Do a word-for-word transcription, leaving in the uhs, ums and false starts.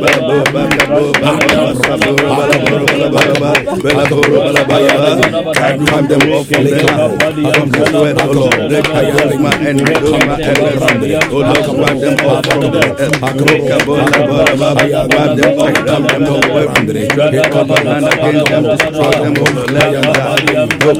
Wipe them off from there. From the sweat, oh Lord. My enemy, my enemy. Oh Lord, wipe them off from there. Wipe them off, wipe them off away from there. Hit up a hand against them, destroy them, oh Lord, let them die.